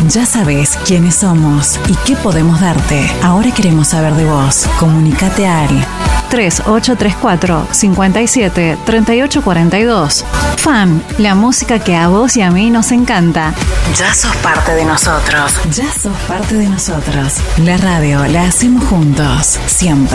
Ya sabes quiénes somos y qué podemos darte. Ahora queremos saber de vos. Comunicate al 3834-57-3842. FAN, la música que a vos y a mí nos encanta. Ya sos parte de nosotros. Ya sos parte de nosotros. La radio la hacemos juntos, siempre.